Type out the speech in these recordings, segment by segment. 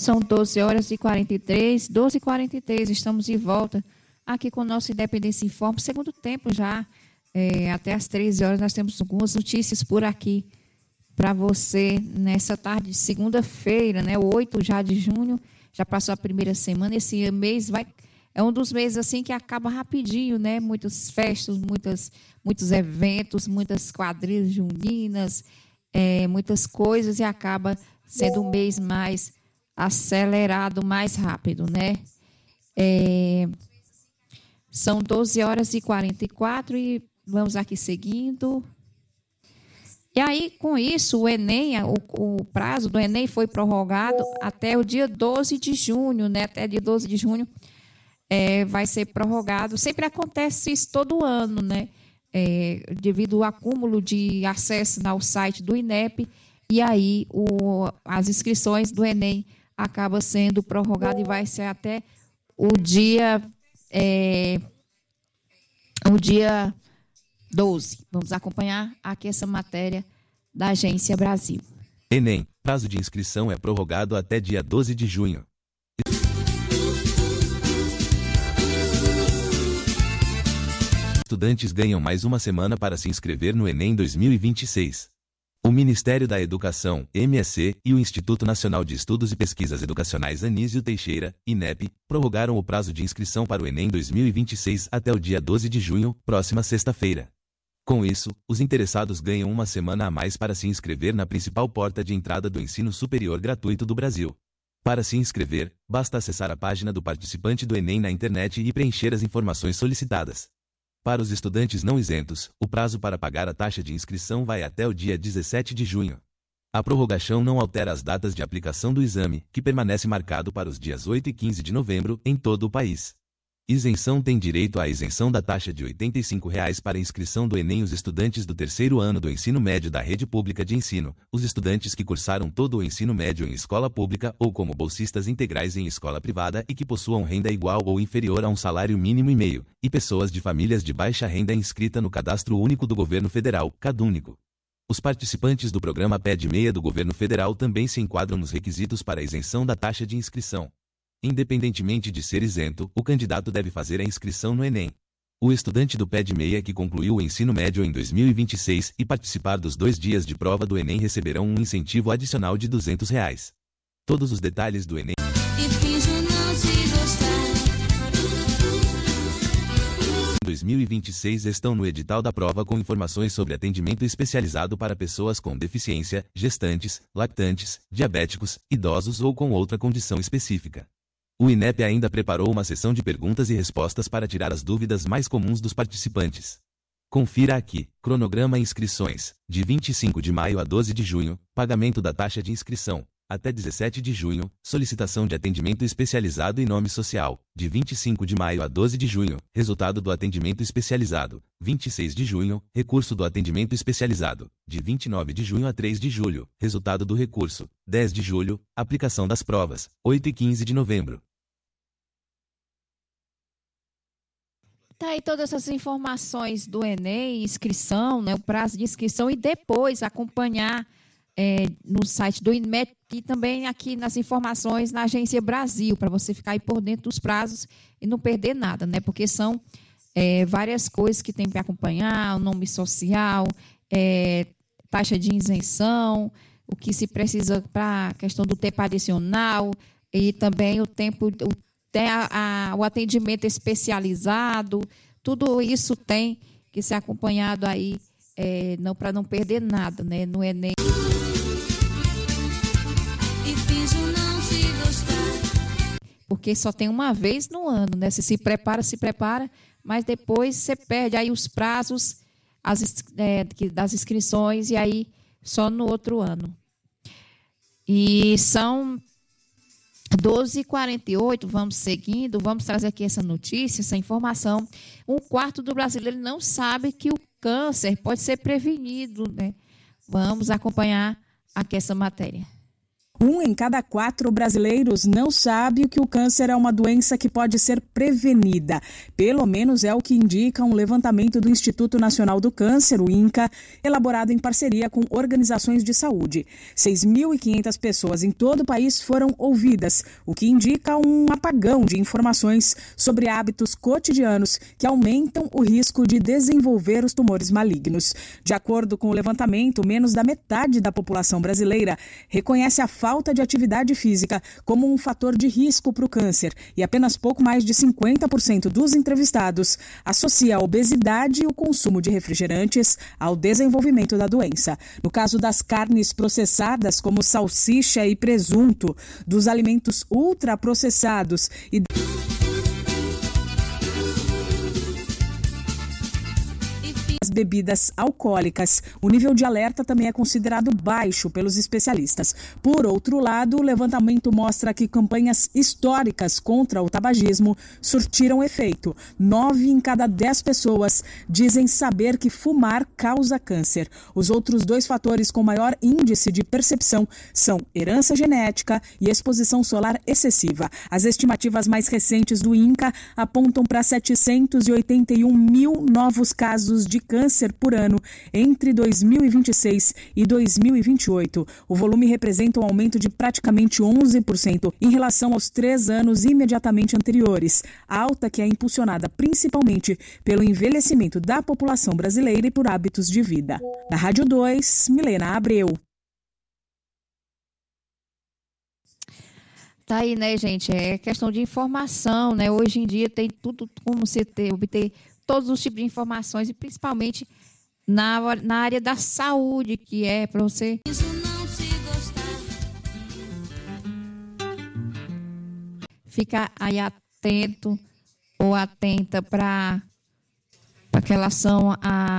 São 12 horas e 43, 12h43, estamos de volta aqui com o nosso Independência Informa, segundo tempo já, até às 13 horas nós temos algumas notícias por aqui para você nessa tarde de segunda-feira, né, 8 já de junho, já passou a primeira semana, esse mês é um dos meses assim que acaba rapidinho, né, muitas festas, muitos eventos, muitas quadrilhas juninas, muitas coisas e acaba sendo um mês mais acelerado, mais rápido, né? São 12 horas e 44 e vamos aqui seguindo. E aí, com isso, o Enem, o prazo do Enem foi prorrogado até o dia 12 de junho, né? Até dia 12 de junho vai ser prorrogado. Sempre acontece isso todo ano, né? Devido ao acúmulo de acesso ao site do INEP, e aí as inscrições do Enem acaba sendo prorrogado e vai ser até o dia 12. Vamos acompanhar aqui essa matéria da Agência Brasil. Enem, prazo de inscrição é prorrogado até dia 12 de junho. Estudantes ganham mais uma semana para se inscrever no Enem 2026. O Ministério da Educação, MSE, e o Instituto Nacional de Estudos e Pesquisas Educacionais Anísio Teixeira, INEP, prorrogaram o prazo de inscrição para o Enem 2026 até o dia 12 de junho, próxima sexta-feira. Com isso, os interessados ganham uma semana a mais para se inscrever na principal porta de entrada do ensino superior gratuito do Brasil. Para se inscrever, basta acessar a página do participante do Enem na internet e preencher as informações solicitadas. Para os estudantes não isentos, o prazo para pagar a taxa de inscrição vai até o dia 17 de junho. A prorrogação não altera as datas de aplicação do exame, que permanece marcado para os dias 8 e 15 de novembro em todo o país. Isenção tem direito à isenção da taxa de R$ 85 para inscrição do Enem os estudantes do terceiro ano do ensino médio da rede pública de ensino, os estudantes que cursaram todo o ensino médio em escola pública ou como bolsistas integrais em escola privada e que possuam renda igual ou inferior a um salário mínimo e meio, e pessoas de famílias de baixa renda inscrita no Cadastro Único do Governo Federal, CadÚnico. Os participantes do programa PED-6 do Governo Federal também se enquadram nos requisitos para a isenção da taxa de inscrição. Independentemente de ser isento, o candidato deve fazer a inscrição no Enem. O estudante do PED-6 que concluiu o ensino médio em 2026 e participar dos 2 dias de prova do Enem receberão um incentivo adicional de R$ 200. Todos os detalhes do Enem 2026 estão no edital da prova com informações sobre atendimento especializado para pessoas com deficiência, gestantes, lactantes, diabéticos, idosos ou com outra condição específica. O INEP ainda preparou uma sessão de perguntas e respostas para tirar as dúvidas mais comuns dos participantes. Confira aqui: cronograma inscrições, de 25 de maio a 12 de junho, pagamento da taxa de inscrição, até 17 de junho, solicitação de atendimento especializado e nome social, de 25 de maio a 12 de junho, resultado do atendimento especializado, 26 de junho, recurso do atendimento especializado, de 29 de junho a 3 de julho, resultado do recurso, 10 de julho, aplicação das provas, 8 e 15 de novembro. Tá aí todas essas informações do Enem, inscrição, né, o prazo de inscrição e depois acompanhar no site do INEP e também aqui nas informações na Agência Brasil, para você ficar aí por dentro dos prazos e não perder nada, né? Porque são várias coisas que tem que acompanhar, o nome social, taxa de isenção, o que se precisa para a questão do tempo adicional e também o tempo, o atendimento especializado, tudo isso tem que ser acompanhado aí, para não perder nada, né? No Enem. Porque só tem uma vez no ano, né? Você se prepara, mas depois você perde aí os prazos das inscrições e aí só no outro ano. E são 12h48, vamos seguindo, vamos trazer aqui essa notícia, essa informação. 1/4 do brasileiro não sabe que o câncer pode ser prevenido, né? Vamos acompanhar aqui essa matéria. 1 em cada 4 brasileiros não sabe que o câncer é uma doença que pode ser prevenida. Pelo menos é o que indica um levantamento do Instituto Nacional do Câncer, o INCA, elaborado em parceria com organizações de saúde. 6.500 pessoas em todo o país foram ouvidas, o que indica um apagão de informações sobre hábitos cotidianos que aumentam o risco de desenvolver os tumores malignos. De acordo com o levantamento, menos da metade da população brasileira reconhece a falta de atividade física como um fator de risco para o câncer e apenas pouco mais de 50% dos entrevistados associa a obesidade e o consumo de refrigerantes ao desenvolvimento da doença. No caso das carnes processadas, como salsicha e presunto, dos alimentos ultraprocessados e as bebidas alcoólicas, o nível de alerta também é considerado baixo pelos especialistas. Por outro lado, o levantamento mostra que campanhas históricas contra o tabagismo surtiram efeito. 9 em cada 10 pessoas dizem saber que fumar causa câncer. Os outros 2 fatores com maior índice de percepção são herança genética e exposição solar excessiva. As estimativas mais recentes do INCA apontam para 781 mil novos casos de câncer por ano entre 2026 e 2028. O volume representa um aumento de praticamente 11% em relação aos 3 anos imediatamente anteriores, alta que é impulsionada principalmente pelo envelhecimento da população brasileira e por hábitos de vida. Na Rádio 2, Milena Abreu. Tá aí, né, gente? É questão de informação, né? Hoje em dia tem tudo como você obter todos os tipos de informações e principalmente na área da saúde, que é para você ficar aí atento ou atenta para relação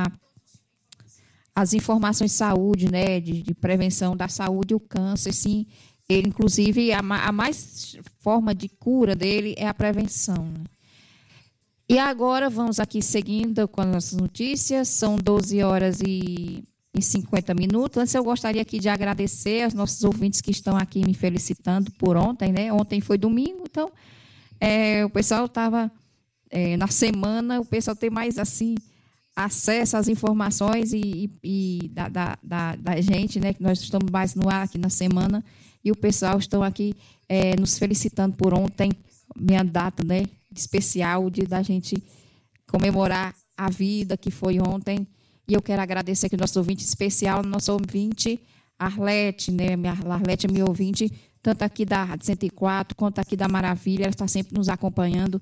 às informações de saúde, né, de prevenção da saúde. O câncer, sim, ele inclusive a mais forma de cura dele é a prevenção, né? E agora vamos aqui seguindo com as nossas notícias, são 12 horas e 50 minutos. Antes eu gostaria aqui de agradecer aos nossos ouvintes que estão aqui me felicitando por ontem, né? Ontem foi domingo, então o pessoal estava, na semana, o pessoal tem mais assim, acesso às informações da gente, né? Que nós estamos mais no ar aqui na semana e o pessoal estão aqui nos felicitando por ontem, minha data, né? Especial da gente comemorar a vida que foi ontem. E eu quero agradecer aqui o nosso ouvinte especial, nosso ouvinte Arlete, né? Arlete é meu ouvinte, tanto aqui da Rádio 104 quanto aqui da Maravilha, ela está sempre nos acompanhando.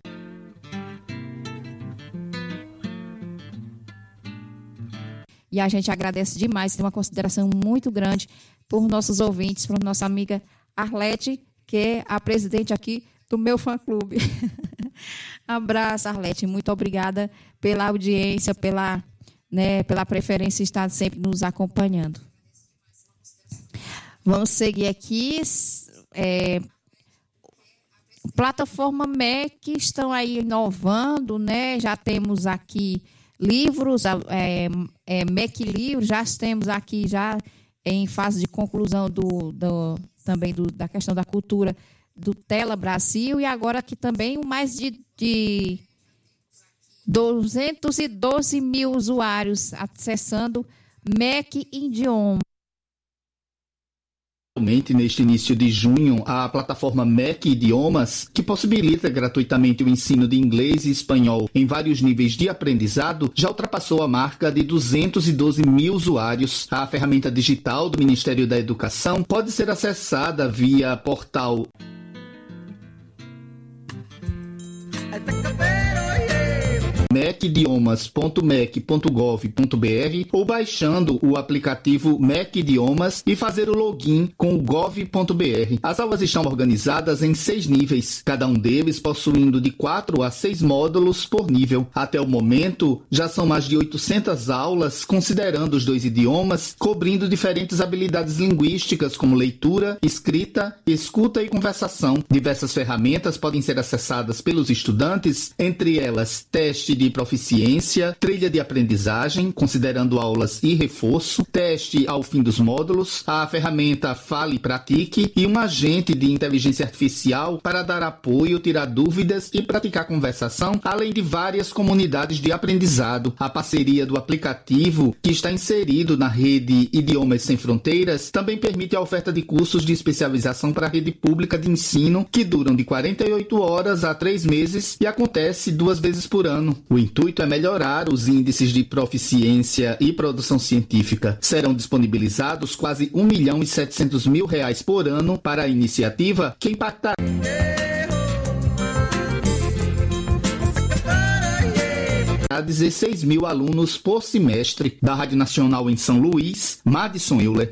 E a gente agradece demais, tem uma consideração muito grande por nossos ouvintes, por nossa amiga Arlete, que é a presidente aqui do meu fã-clube. Abraço, Arlete. Muito obrigada pela audiência, pela preferência, estar sempre nos acompanhando. Vamos seguir aqui. Plataforma MEC estão aí inovando, né? Já temos aqui livros, MEC Livros, já temos aqui já em fase de conclusão também da questão da cultura do Tela Brasil, e agora aqui também mais de 212 mil usuários acessando MEC Idioma. Neste início de junho, a plataforma MEC Idiomas, que possibilita gratuitamente o ensino de inglês e espanhol em vários níveis de aprendizado, já ultrapassou a marca de 212 mil usuários. A ferramenta digital do Ministério da Educação pode ser acessada via portal mecidiomas.mec.gov.br ou baixando o aplicativo MEC Idiomas e fazer o login com o gov.br. As aulas estão organizadas em 6 níveis, cada um deles possuindo de 4 a 6 módulos por nível. Até o momento, já são mais de 800 aulas, considerando os 2 idiomas, cobrindo diferentes habilidades linguísticas como leitura, escrita, escuta e conversação. Diversas ferramentas podem ser acessadas pelos estudantes, entre elas teste de de proficiência, trilha de aprendizagem, considerando aulas e reforço, teste ao fim dos módulos, a ferramenta Fale e Pratique e um agente de inteligência artificial para dar apoio, tirar dúvidas e praticar conversação, além de várias comunidades de aprendizado. A parceria do aplicativo, que está inserido na rede Idiomas Sem Fronteiras, também permite a oferta de cursos de especialização para a rede pública de ensino, que duram de 48 horas a 3 meses e acontece 2 vezes por ano. O intuito é melhorar os índices de proficiência e produção científica. Serão disponibilizados quase R$1.700.000 por ano para a iniciativa, que impactará 16 mil alunos por semestre. Da Rádio Nacional em São Luís, Madison Euler.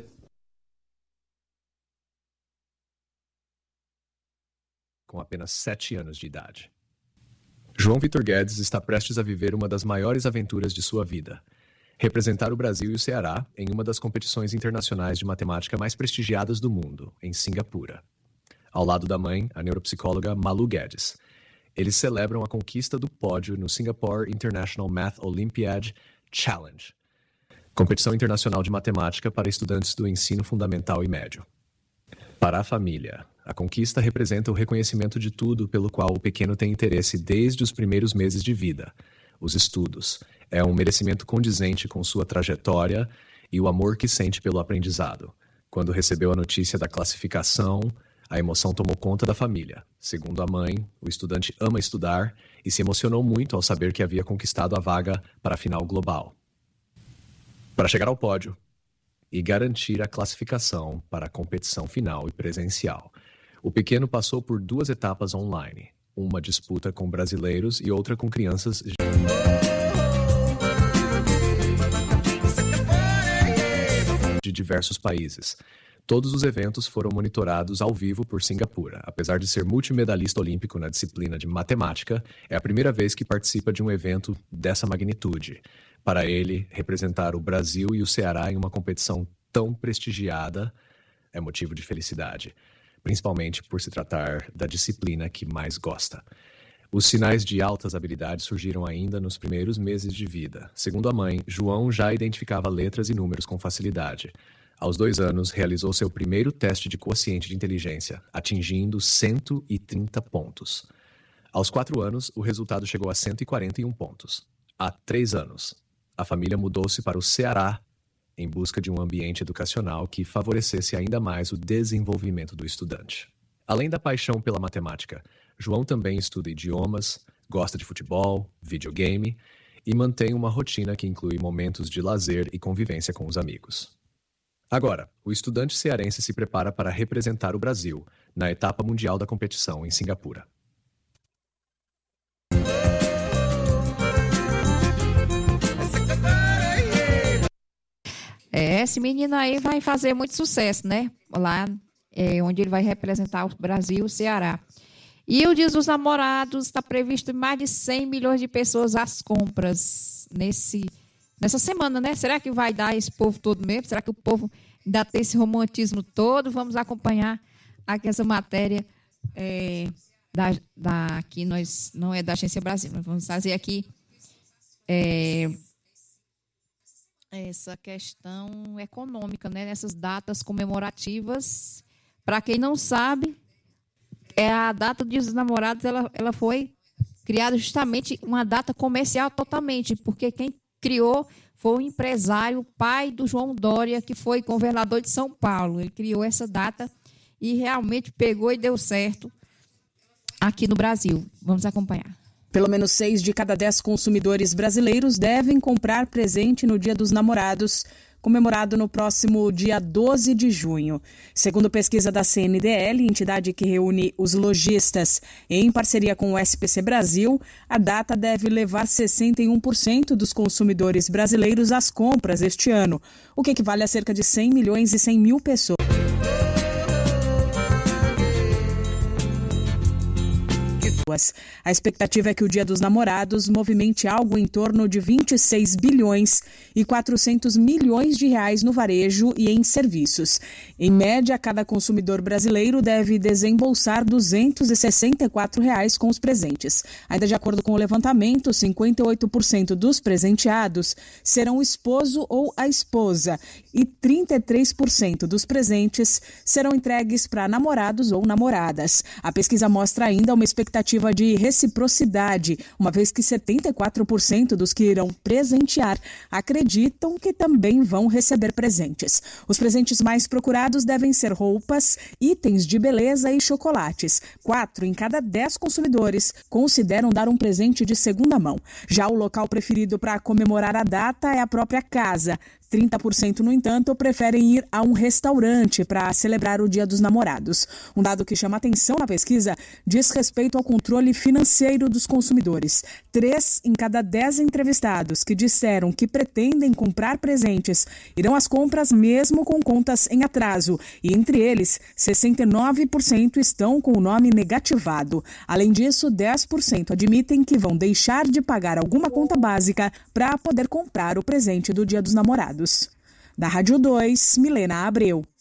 Com apenas 7 anos de idade. João Vitor Guedes está prestes a viver uma das maiores aventuras de sua vida. Representar o Brasil e o Ceará em uma das competições internacionais de matemática mais prestigiadas do mundo, em Singapura. Ao lado da mãe, a neuropsicóloga Malu Guedes. Eles celebram a conquista do pódio no Singapore International Math Olympiad Challenge, competição internacional de matemática para estudantes do ensino fundamental e médio. Para a família, a conquista representa o reconhecimento de tudo pelo qual o pequeno tem interesse desde os primeiros meses de vida, os estudos. É um merecimento condizente com sua trajetória e o amor que sente pelo aprendizado. Quando recebeu a notícia da classificação, a emoção tomou conta da família. Segundo a mãe, o estudante ama estudar e se emocionou muito ao saber que havia conquistado a vaga para a final global. Para chegar ao pódio e garantir a classificação para a competição final e presencial, o pequeno passou por 2 etapas online, uma disputa com brasileiros e outra com crianças de diversos países. Todos os eventos foram monitorados ao vivo por Singapura. Apesar de ser multimedalista olímpico na disciplina de matemática, é a primeira vez que participa de um evento dessa magnitude. Para ele, representar o Brasil e o Ceará em uma competição tão prestigiada é motivo de felicidade, principalmente por se tratar da disciplina que mais gosta. Os sinais de altas habilidades surgiram ainda nos primeiros meses de vida. Segundo a mãe, João já identificava letras e números com facilidade. Aos 2 anos, realizou seu primeiro teste de quociente de inteligência, atingindo 130 pontos. Aos 4 anos, o resultado chegou a 141 pontos. Há 3 anos, a família mudou-se para o Ceará em busca de um ambiente educacional que favorecesse ainda mais o desenvolvimento do estudante. Além da paixão pela matemática, João também estuda idiomas, gosta de futebol, videogame e mantém uma rotina que inclui momentos de lazer e convivência com os amigos. Agora, o estudante cearense se prepara para representar o Brasil na etapa mundial da competição em Singapura. Esse menino aí vai fazer muito sucesso, né? Lá onde ele vai representar o Brasil e o Ceará. E o Dia dos Namorados está previsto mais de 100 milhões de pessoas às compras nessa semana, né? Será que vai dar esse povo todo mesmo? Será que o povo ainda tem esse romantismo todo? Vamos acompanhar aqui essa matéria aqui nós não é da Agência Brasil, nós vamos fazer aqui essa questão econômica, né? Nessas datas comemorativas. Para quem não sabe, a data do Dia dos Namorados ela foi criada justamente uma data comercial totalmente, porque quem criou foi o empresário, o pai do João Dória, que foi governador de São Paulo. Ele criou essa data e realmente pegou e deu certo aqui no Brasil. Vamos acompanhar. Pelo menos 6 de cada 10 consumidores brasileiros devem comprar presente no Dia dos Namorados, comemorado no próximo dia 12 de junho. Segundo pesquisa da CNDL, entidade que reúne os lojistas em parceria com o SPC Brasil, a data deve levar 61% dos consumidores brasileiros às compras este ano, o que equivale a cerca de 100 milhões e 100 mil pessoas. pessoas. A expectativa é que o Dia dos Namorados movimente algo em torno de 26 bilhões e 400 milhões de reais no varejo e em serviços. Em média, cada consumidor brasileiro deve desembolsar R$ 264 com os presentes. Ainda de acordo com o levantamento, 58% dos presenteados serão o esposo ou a esposa e 33% dos presentes serão entregues para namorados ou namoradas. A pesquisa mostra ainda uma expectativa de reciprocidade, uma vez que 74% dos que irão presentear acreditam que também vão receber presentes. Os presentes mais procurados devem ser roupas, itens de beleza e chocolates. 4 em cada 10 consumidores consideram dar um presente de segunda mão. Já o local preferido para comemorar a data é a própria casa. 30%, no entanto, preferem ir a um restaurante para celebrar o Dia dos Namorados. Um dado que chama atenção na pesquisa diz respeito ao controle financeiro dos consumidores. 3 em cada 10 entrevistados que disseram que pretendem comprar presentes irão às compras mesmo com contas em atraso. E entre eles, 69% estão com o nome negativado. Além disso, 10% admitem que vão deixar de pagar alguma conta básica para poder comprar o presente do Dia dos Namorados. Da Rádio 2, Milena Abreu.